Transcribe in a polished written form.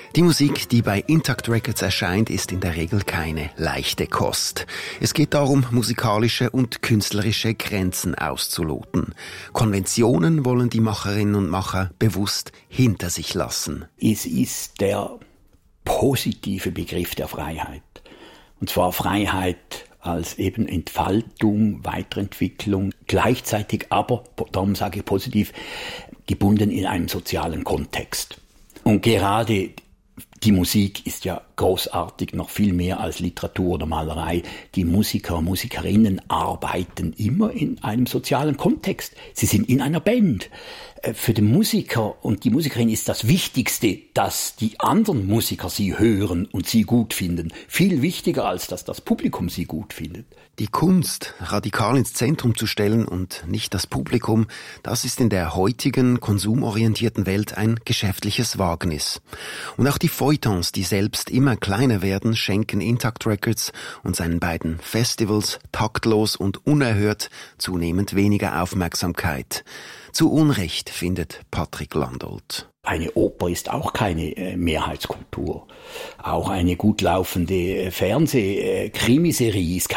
Die Musik, die bei Intact Records erscheint, ist in der Regel keine leichte Kost. Es geht darum, musikalische und künstlerische Grenzen auszuloten. Konventionen wollen die Macherinnen und Macher bewusst hinter sich lassen. Es ist der positive Begriff der Freiheit. Und zwar Freiheit als eben Entfaltung, Weiterentwicklung, gleichzeitig aber, darum sage ich positiv, gebunden in einem sozialen Kontext. Und gerade die Musik ist ja großartig, noch viel mehr als Literatur oder Malerei. Die Musiker und Musikerinnen arbeiten immer in einem sozialen Kontext. Sie sind in einer Band. Für den Musiker und die Musikerin ist das Wichtigste, dass die anderen Musiker sie hören und sie gut finden. Viel wichtiger, als dass das Publikum sie gut findet. Die Kunst radikal ins Zentrum zu stellen und nicht das Publikum, das ist in der heutigen konsumorientierten Welt ein geschäftliches Wagnis. Und auch die Feuilletons, die selbst immer kleiner werden, schenken Intact Records und seinen beiden Festivals taktlos und unerhört zunehmend weniger Aufmerksamkeit. Zu Unrecht, findet Patrick Landolt. Eine Oper ist auch keine Mehrheitskultur. Auch eine gut laufende Fernseh-Krimiserie ist